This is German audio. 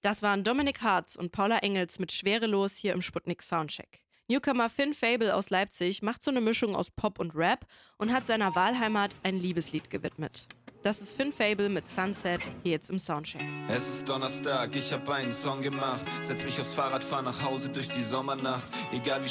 Das waren Dominik Hartz und Paula Engels mit Schwerelos hier im Sputnik Soundcheck. Newcomer Finn Fable aus Leipzig macht so eine Mischung aus Pop und Rap und hat seiner Wahlheimat ein Liebeslied gewidmet. Das ist Finn Fable mit Sunset, hier jetzt im Soundcheck. Es ist Donnerstag, ich hab einen Song gemacht. Setz mich aufs Fahrrad, fahr nach Hause durch die Sommernacht. Egal wie